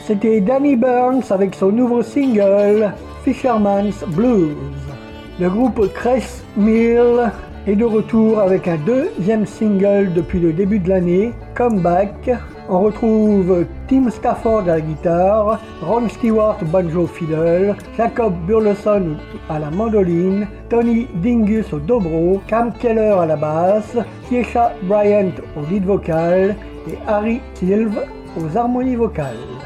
C'était Danny Burns avec son nouveau single Fisherman's Blues. Le groupe Cress Mill est de retour avec un deuxième single depuis le début de l'année, Comeback. On retrouve Tim Stafford à la guitare, Ron Stewart au banjo-fiddle, Jacob Burleson à la mandoline, Tony Dingus au dobro, Cam Keller à la basse, Tiesha Bryant au lead vocal et Harry Silve aux harmonies vocales.